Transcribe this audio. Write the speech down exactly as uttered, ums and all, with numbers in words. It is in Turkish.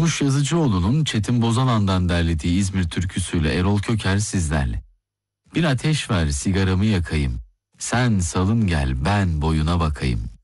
Çavuş Yazıcıoğlu'nun Çetin Bozalan'dan derlediği İzmir türküsüyle Erol Köker sizlerle. Bir ateş ver sigaramı yakayım, sen salın gel ben boyuna bakayım.